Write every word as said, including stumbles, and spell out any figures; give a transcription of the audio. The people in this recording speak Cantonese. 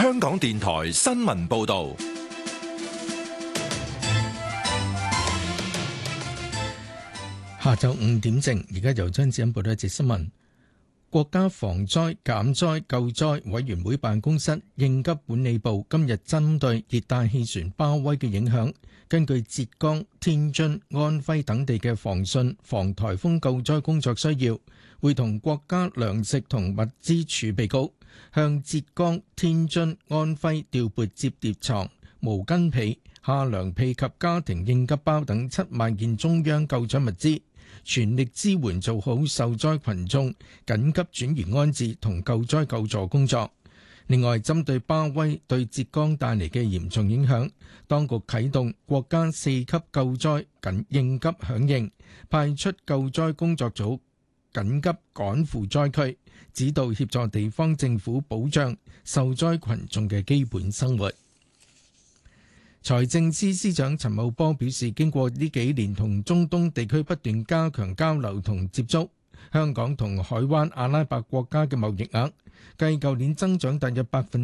香港電台新聞報道。 下晝五點正，而家由張子欣報道一節新聞。國家防災減災救災委員會辦公室應急管理部今日針對熱帶氣旋鮑威嘅影響，根據浙江、天津、安徽等地嘅防汛防颱風救災工作需要，會同國家糧食同物資儲備局向浙江、天津、安徽調撥摺疊床、毛巾被、夏涼被及家庭應急包等七萬件中央救災物資，全力支援做好受災群眾緊急轉移安置同救災救助工作。另外，針對鮑威對浙江帶嚟嘅嚴重影響，當局啟動國家四級救災緊應急響應，派出救災工作組緊急趕赴災區，指導協助地方政府保障受災群眾嘅基本生活。財政司司長陳茂波表示，經過呢幾年同中東地區不斷加強交流同接觸，香港同海灣阿拉伯國家嘅貿易額繼舊年增長大約百分